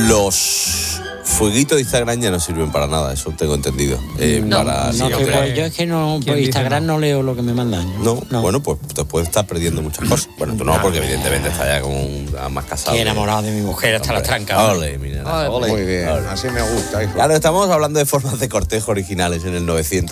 Los fueguitos de Instagram ya no sirven para nada, eso tengo entendido. Yo es que no, por Instagram no leo lo que me mandan. No, bueno, pues te puedes estar perdiendo muchas cosas. Bueno, tú no, porque evidentemente estás ya como más casado. Estoy enamorado de mi mujer hasta las trancas. Ole, mira. Muy bien, así me gusta, hijo. Claro, estamos hablando de formas de cortejo originales en el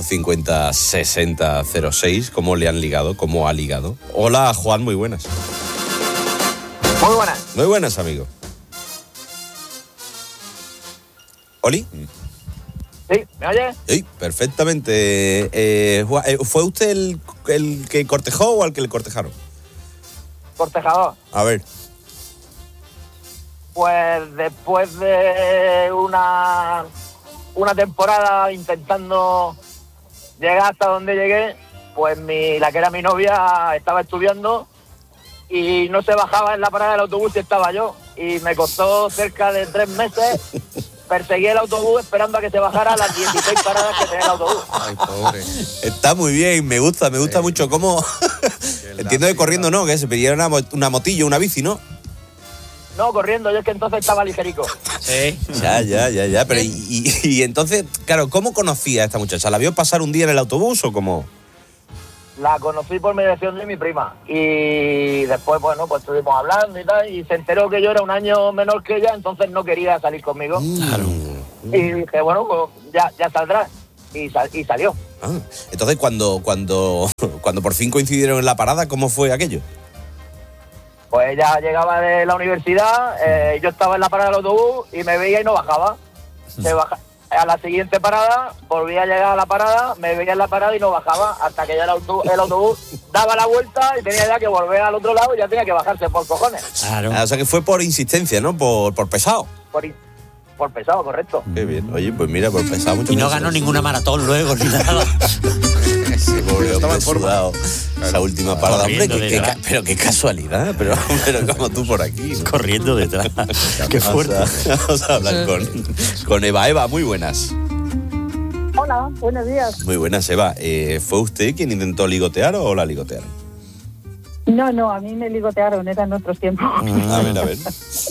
950-60-06. ¿Cómo le han ligado? ¿Cómo ha ligado? Hola, Juan, muy buenas. Muy buenas. Muy buenas, amigo. ¿Oli? ¿Sí? ¿Me oyes? Sí, perfectamente. Juan, ¿fue usted el que cortejó o al que le cortejaron? Cortejador. A ver. Pues después de una temporada intentando llegar hasta donde llegué, pues la que era mi novia estaba estudiando y no se bajaba en la parada del autobús y estaba yo. Y me costó cerca de 3 meses perseguí el autobús esperando a que se bajara las 16 paradas que tenía el autobús. Ay, pobre. Está muy bien, me gusta mucho cómo... Entiendo que corriendo no, que se pidiera una motillo, una bici, ¿no? No, corriendo, yo es que entonces estaba ligerico. Sí. Ya, pero y entonces, claro, ¿cómo conocía a esta muchacha? ¿La vio pasar un día en el autobús o cómo...? La conocí por mediación de mi prima y después, bueno, pues estuvimos hablando y tal, y se enteró que yo era un año menor que ella, entonces no quería salir conmigo. Claro. Y dije, bueno, pues ya saldrá. Y salió. Ah, entonces, cuando por fin coincidieron en la parada, ¿cómo fue aquello? Pues ella llegaba de la universidad, yo estaba en la parada del autobús y me veía y no bajaba. A la siguiente parada, volvía a llegar a la parada, me veía en la parada y no bajaba, hasta que ya el autobús daba la vuelta y tenía ya que volver al otro lado y ya tenía que bajarse por cojones. Claro. O sea que fue por insistencia, ¿no? Por pesado. Por pesado, correcto. Qué bien. Oye, pues mira, por pesado mucho. Y no ganó ninguna maratón luego, ni nada. Ese pobre hombre sudado. Esa última parada. Hombre, pero qué casualidad. Pero como tú por aquí, ¿no? Corriendo detrás. Qué fuerte. Vamos a hablar con Eva. Eva, muy buenas. Hola, buenos días. Muy buenas, Eva. ¿Fue usted quien intentó ligotear o la ligotearon? No, a mí me ligotearon, eran otros tiempos. A ver.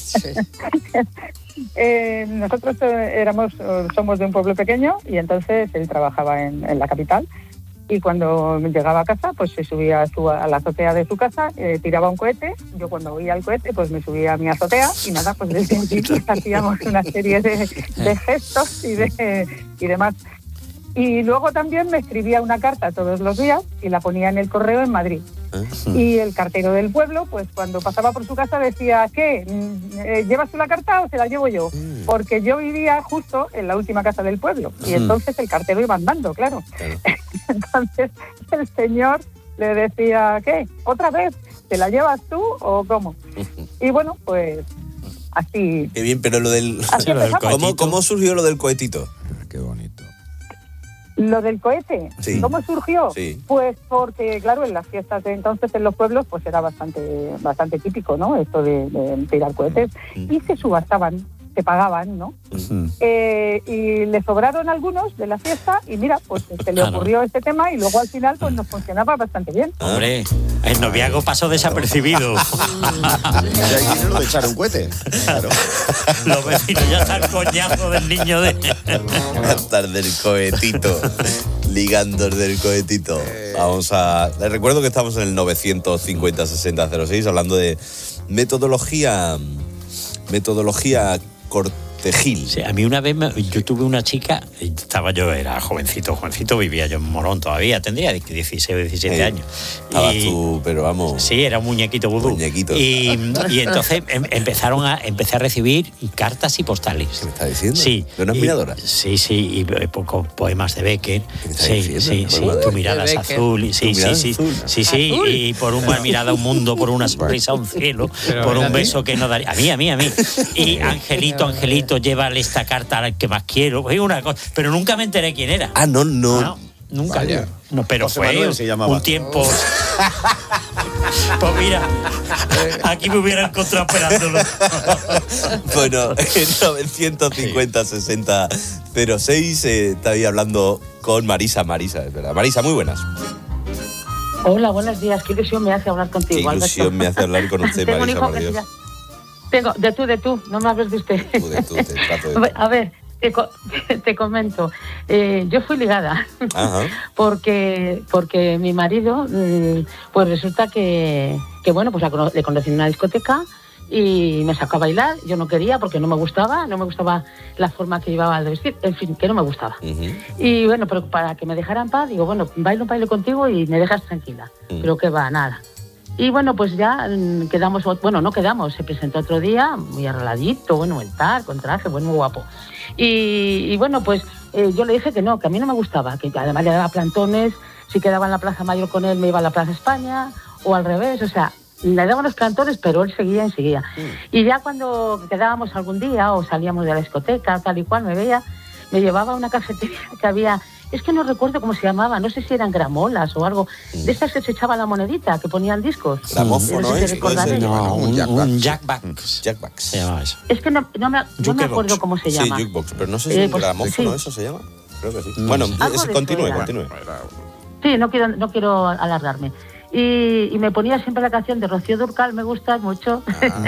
Nosotros somos de un pueblo pequeño y entonces él trabajaba en la capital y cuando llegaba a casa pues se subía a la azotea de su casa, tiraba un cohete. Yo cuando oía el cohete pues me subía a mi azotea y nada, pues desde allí pues, hacíamos una serie de gestos y demás. Y luego también me escribía una carta todos los días y la ponía en el correo en Madrid. Y el cartero del pueblo, pues cuando pasaba por su casa decía, ¿qué? ¿Llevas tú la carta o se la llevo yo? Porque yo vivía justo en la última casa del pueblo y entonces el cartero iba andando, claro. Entonces el señor le decía, ¿qué? ¿Otra vez? ¿Te la llevas tú o cómo? Y bueno, pues así... Qué bien, pero lo del... ¿Cómo surgió lo del cohetito? Qué bonito. Lo del cohete, sí. ¿Cómo surgió? Sí. Pues porque, claro, en las fiestas de entonces en los pueblos pues era bastante típico, ¿no? Esto de tirar cohetes. Y se subastaban, se pagaban, ¿no? Y le sobraron algunos de la fiesta y mira, pues se le ocurrió este tema y luego al final pues nos funcionaba bastante bien. Hombre, el noviazgo pasó desapercibido. Y hay dinero de echar un cohete. Claro. Los vecinos ya están coñazo del niño de... Hasta del cohetito. Ligando del cohetito. Les recuerdo que estamos en el 950-60-06 hablando de metodología cortejil. Sí, a mí una vez yo tuve una chica, era jovencito, vivía yo en Morón todavía, tendría 16 o 17 años. Estabas tú, pero vamos... Sí, era un muñequito vudú. Y entonces empecé a recibir cartas y postales. ¿Qué me está diciendo? Sí. ¿De una admiradora? Sí, y poemas de Becker. ¿Qué me está diciendo? Sí, tu mirada es azul. Sí, y por una mirada a un mundo, por una sonrisa a un cielo, por un beso que no daría... A mí. Y Angelito, llévale esta carta al que más quiero. Una cosa, pero nunca me enteré quién era. No. Nunca. Vaya. No, pero José fue Manuel se llamaba. Un tiempo. Pues mira, aquí me hubiera encontrado esperándolo. Bueno, en 950-60-06 estaba hablando con Marisa, es verdad. Marisa, muy buenas. Hola, buenos días. Qué ilusión me hace hablar contigo. Qué ilusión me hace hablar con usted, Tengo un Marisa, hijo por que Dios. Tengo, de tú, no me hables de usted. De tú, te trato de tú. A ver, te comento. Yo fui ligada. Ajá. porque mi marido, pues resulta que bueno, pues le conocí en una discoteca y me sacó a bailar. Yo no quería porque no me gustaba la forma que llevaba de vestir, en fin, que no me gustaba. Uh-huh. Y bueno, pero para que me dejara en paz, digo, bueno, bailo contigo y me dejas tranquila. Uh-huh. Pero que va, nada. Y bueno, pues ya quedamos, bueno, no quedamos, se presentó otro día, muy arregladito, bueno, el tal, con traje, bueno, muy guapo. Y bueno, pues yo le dije que no, que a mí no me gustaba, que además le daba plantones, si quedaba en la Plaza Mayor con él me iba a la Plaza España, o al revés, o sea, le daban los plantones, pero él seguía y seguía. Y ya cuando quedábamos algún día o salíamos de la discoteca, tal y cual, me llevaba a una cafetería que había... Es que no recuerdo cómo se llamaba, no sé si eran gramolas o algo. De estas que se echaba la monedita, que ponían discos. Gramófono, no, un jackbox. Jackbox. Se llama eso. Es que no me acuerdo cómo se llama. Sí, jukebox, pero no sé si pues, gramófono eso se llama. Creo que sí. Bueno, continúe. Sí, no quiero alargarme. Y me ponía siempre la canción de Rocío Dúrcal, me gusta mucho.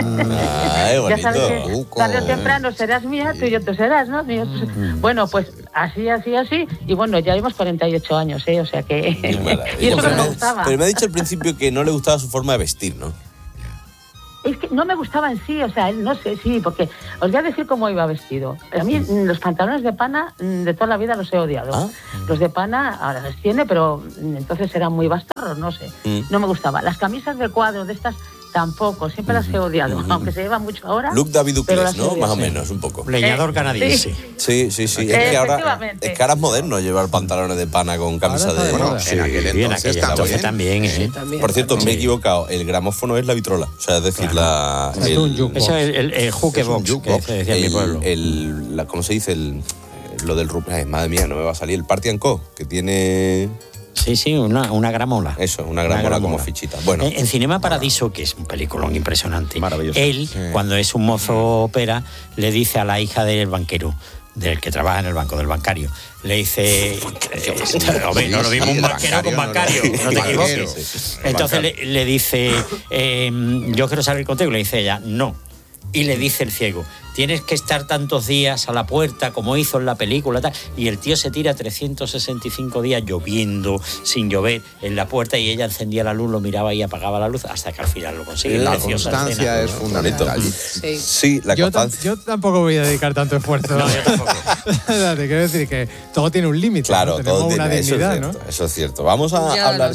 Ya sabes que tarde o temprano serás mía, tú serás, ¿no? Bueno, pues así. Y bueno, ya llevamos 48 años, o sea que... y eso no me gustaba. Pero me ha dicho al principio que no le gustaba su forma de vestir, ¿no? Es que no me gustaba en sí, o sea, no sé, sí, porque os voy a decir cómo iba vestido. A mí los pantalones de pana de toda la vida los he odiado. ¿Ah? Los de pana ahora los tiene, pero entonces eran muy bastardos, no sé. No me gustaba. Las camisas de cuadro de estas tampoco, siempre las he odiado, aunque se lleva mucho ahora. Look David Duclos, ¿no? Más o menos, un poco. Leñador canadiense. Sí. Es que ahora es moderno llevar pantalones de pana con camisa de... Bueno, en aquel entonces también. Por cierto, me he equivocado. El gramófono es la vitrola. O sea, es decir, eso es el jukebox, que decía mi pueblo. ¿Cómo se dice? Lo del... madre mía, no me va a salir. El Party & Co, que tiene... Sí, una gramola. Eso, una gramola como fichita. Bueno. En Cinema Paradiso, que es un peliculón impresionante, él, cuando es un mozo ópera, le dice a la hija del banquero, del que trabaja en el banco, del bancario, le dice... no lo mismo un banquero con bancario, no te equivoques. Entonces le dice, yo quiero salir contigo, le dice ella, no. Y le dice el ciego, tienes que estar tantos días a la puerta como hizo en la película, tal. Y el tío se tira 365 días lloviendo, sin llover, en la puerta, y ella encendía la luz, lo miraba y apagaba la luz hasta que al final lo consigue. La constancia es fundamental. Sí, la constancia. Yo tampoco voy a dedicar tanto esfuerzo. No, yo tampoco. Te quiero decir que todo tiene un límite. Claro, ¿no? todo tiene una dignidad, eso es cierto, ¿no? Eso es cierto. Vamos a hablar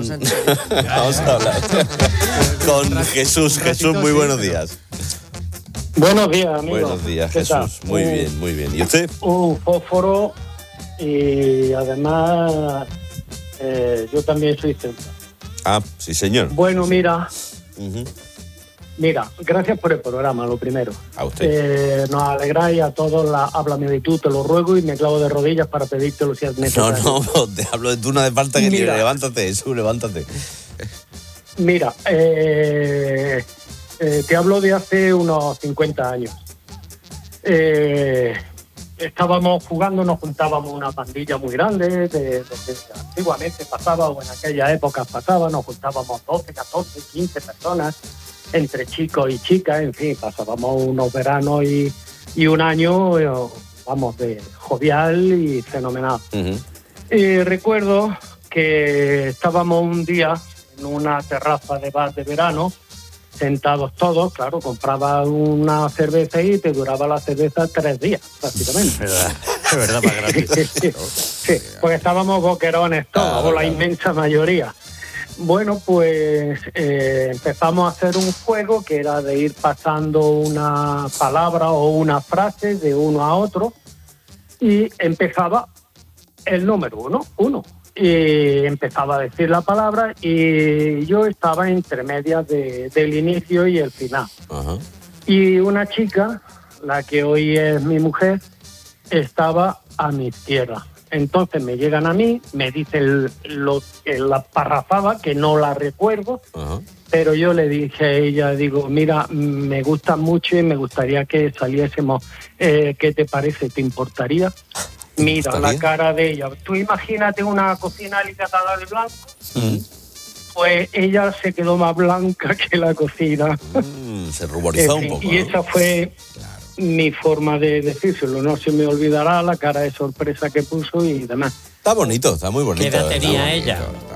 con Jesús. Jesús, muy buenos días. Buenos días, amigo. Buenos días, Jesús. Muy bien. ¿Y usted? Un fósforo y además yo también soy central. Ah, sí, señor. Bueno, mira, gracias por el programa, lo primero. A usted. Nos alegráis a todos, háblame de tú, te lo ruego, y me clavo de rodillas para pedírtelo si es necesario. No, te hablo de tú, no hace falta que levántate, Jesús, levántate. Mira, te hablo de hace unos 50 años. Estábamos jugando, nos juntábamos una pandilla muy grande, de antiguamente pasaba, o en aquella época pasaba, nos juntábamos 12, 14, 15 personas, entre chicos y chicas, en fin, pasábamos unos veranos y un año, de jovial y fenomenal. Y recuerdo que estábamos un día en una terraza de bar de verano, sentados todos, claro, compraba una cerveza y te duraba la cerveza 3 días, prácticamente. Es verdad, para gratis. Sí, porque estábamos boquerones todos, o la inmensa mayoría. Bueno, pues empezamos a hacer un juego que era de ir pasando una palabra o una frase de uno a otro, y empezaba el número uno. Y empezaba a decir la palabra y yo estaba entre medias del inicio y el final. Uh-huh. Y una chica, la que hoy es mi mujer, estaba a mi izquierda. Entonces me llegan a mí, me dicen la parrafada, que no la recuerdo, uh-huh, pero yo le dije a ella, digo, mira, me gusta mucho y me gustaría que saliésemos. ¿Qué te parece? ¿Te importaría? Mira la cara de ella. Tú imagínate una cocina alicatada de blanco. Pues ella se quedó más blanca que la cocina. se ruborizó un poco. Y esa fue mi forma de decírselo. No se me olvidará la cara de sorpresa que puso y demás. Está bonito, está muy bonito. ¿Qué edad tenía ella?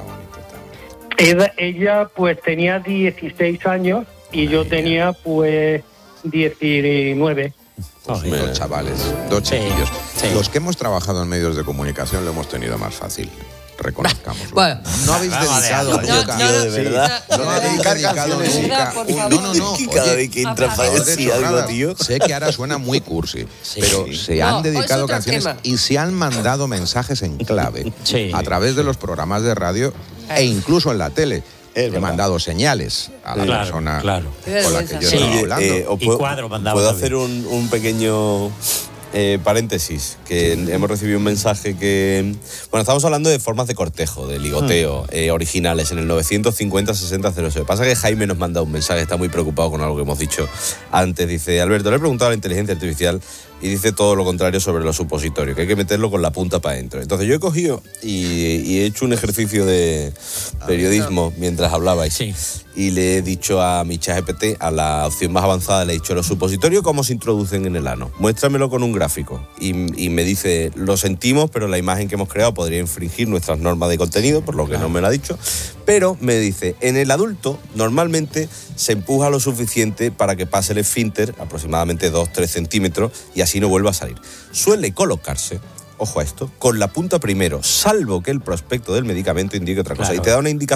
Ella pues tenía 16 años y yo tenía pues 19. Dos chavales, dos chiquillos. Los que hemos trabajado en medios de comunicación lo hemos tenido más fácil. Reconozcamos. Bueno, no habéis dedicado nunca. De verdad. No habéis dedicado nunca. No. Cada vez que entra Faesi algo, tío. Sé que ahora suena muy cursi, pero se han dedicado canciones y se han mandado mensajes en clave a través de los programas de radio e incluso en la tele. He mandado señales a la persona con la que yo estaba hablando. ¿Puedo hacer un pequeño paréntesis? Que hemos recibido un mensaje que... Bueno, estamos hablando de formas de cortejo, de ligoteo, originales, en el 950-60-06. Pasa que Jaime nos manda un mensaje, está muy preocupado con algo que hemos dicho antes. Dice, Alberto, le he preguntado a la inteligencia artificial y dice todo lo contrario sobre los supositorios, que hay que meterlo con la punta para adentro. Entonces yo he cogido y he hecho un ejercicio de periodismo mientras hablabais. Sí. Y le he dicho a mi ChatGPT, a la opción más avanzada, le he dicho, los supositorios, ¿cómo se introducen en el ano? Muéstramelo con un gráfico. Y me dice, lo sentimos, pero la imagen que hemos creado podría infringir nuestras normas de contenido, por lo que no me lo ha dicho. Pero me dice, en el adulto, normalmente se empuja lo suficiente para que pase el esfínter, aproximadamente 2-3 centímetros, y así no vuelva a salir. Suele colocarse, ojo a esto, con la punta primero, salvo que el prospecto del medicamento indique otra cosa. Y te da una indicación